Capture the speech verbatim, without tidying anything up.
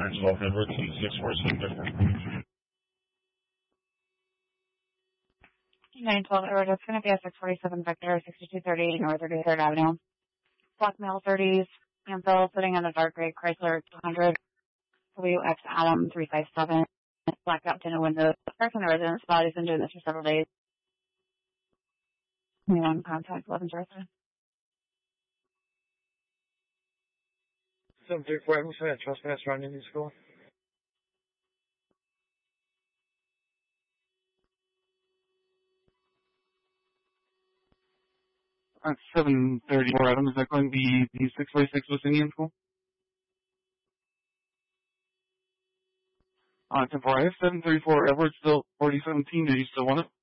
nine twelve Edward, six four seven different. nine twelve Edward, it's going to be a six forty-seven Victor, sixty-two thirty North thirty-third Avenue. Black male thirties, Amphil, sitting in a dark gray Chrysler two hundred, W X Adam three five seven, blacked out tinted windows, parked in the residence spot. He's been doing this for several days. Anyone contact eleven Bertha? seven three four, I'm just going to trespass around Indian School. At seven thirty-four, Adam, is that going to be the six forty-six West Indian School? Uh, ten four, I have seven thirty-four Edward, still forty seventeen. Do you still want it?